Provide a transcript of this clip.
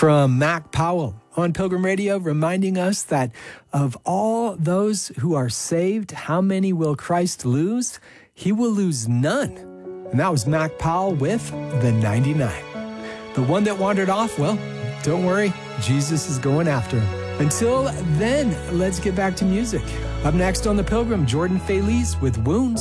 from Mac Powell on Pilgrim Radio, reminding us that of all those who are saved, how many will Christ lose? He will lose none. And that was Mac Powell with the 99. The one that wandered off, well, don't worry, Jesus is going after him. Until then, let's get back to music. Up next on The Pilgrim, Jordan Feliz with Wounds.